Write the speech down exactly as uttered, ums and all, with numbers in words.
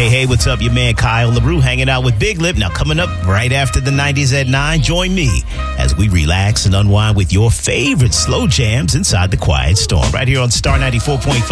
Hey, hey, what's up? Your man Kyle LaRue hanging out with Big Lip. Now, coming up right after the nineties at nine, join me as we relax and unwind with your favorite slow jams inside the Quiet Storm right here on Star ninety-four point five.